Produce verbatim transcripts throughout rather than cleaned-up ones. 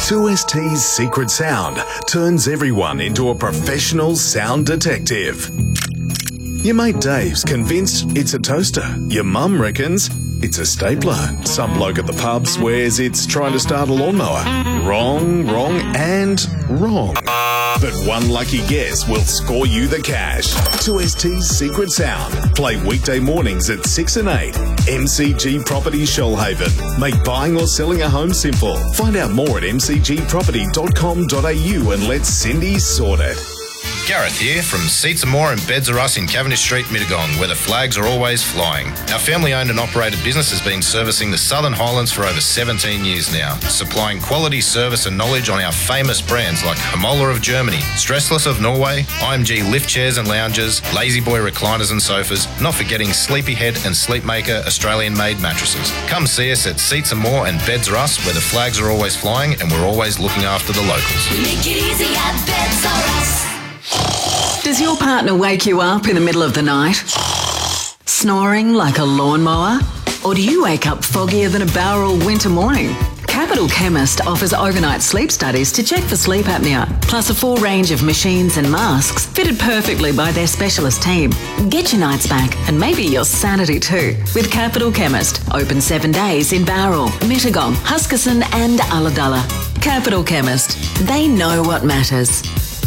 two S T's secret sound turns everyone into a professional sound detective. Your mate Dave's convinced it's a toaster. Your mum reckons it's a stapler. Some bloke at the pub swears it's trying to start a lawnmower. Wrong, wrong, and wrong. But one lucky guess will score you the cash. two S T's Secret Sound. Play weekday mornings at six and eight. M C G Property Shoalhaven. Make buying or selling a home simple. Find out more at m c g property dot com dot a u and let Cindy sort it. Gareth here from Seats and More and Beds Are Us in Cavendish Street, Mittagong, where the flags are always flying. Our family-owned and operated business has been servicing the Southern Highlands for over seventeen years now, supplying quality service and knowledge on our famous brands like Hamola of Germany, Stressless of Norway, I M G lift chairs and lounges, Lazy Boy recliners and sofas, not forgetting Sleepyhead and Sleepmaker Australian-made mattresses. Come see us at Seats and More and Beds Are Us, where the flags are always flying and we're always looking after the locals. Make it easy at Beds Are Us. Does your partner wake you up in the middle of the night, snoring like a lawnmower? Or do you wake up foggier than a Bowral winter morning? Capital Chemist offers overnight sleep studies to check for sleep apnea, plus a full range of machines and masks fitted perfectly by their specialist team. Get your nights back and maybe your sanity too with Capital Chemist. Open seven days in Bowral, Mittagong, Huskisson and Ulladulla. Capital Chemist. They know what matters.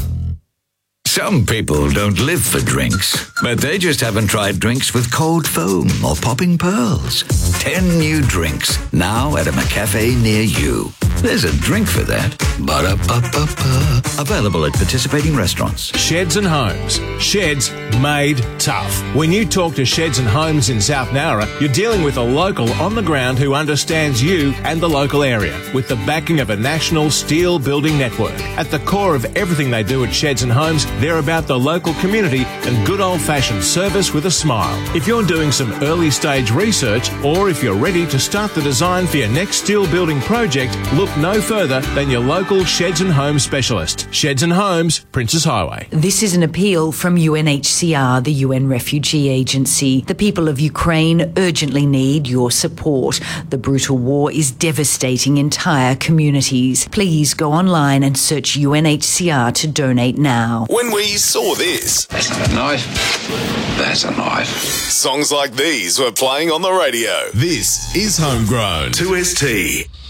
Some people don't live for drinks, but they just haven't tried drinks with cold foam or popping pearls. Ten new drinks, now at a McCafe near you. There's a drink for that. Ba-da-ba-ba-ba. Available at participating restaurants. Sheds and Homes. Sheds made tough. When you talk to Sheds and Homes in South Nowra, you're dealing with a local on the ground who understands you and the local area, with the backing of a national steel building network. At the core of everything they do at Sheds and Homes, they're about the local community and good old-fashioned service with a smile. If you're doing some early-stage research, or if you're ready to start the design for your next steel building project, look no further than your local Sheds and Homes specialist. Sheds and Homes, Princes Highway. This is an appeal from U N H C R, the U N Refugee Agency. The people of Ukraine urgently need your support. The brutal war is devastating entire communities. Please go online and search U N H C R to donate now. When we saw this, that's not a knife, that's a knife. Songs like these were playing on the radio. This is Homegrown. two S T.